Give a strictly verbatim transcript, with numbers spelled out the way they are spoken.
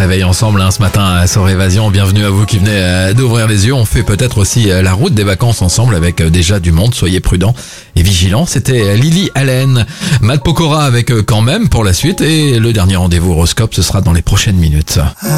réveille ensemble hein, ce matin sur Évasion. Bienvenue à vous qui venez euh, d'ouvrir les yeux. On fait peut-être aussi euh, la route des vacances ensemble avec euh, déjà du monde. Soyez prudents et vigilants. C'était euh, Lily Allen. Matt Pokora avec euh, Quand même pour la suite. Et le dernier rendez-vous horoscope, ce sera dans les prochaines minutes.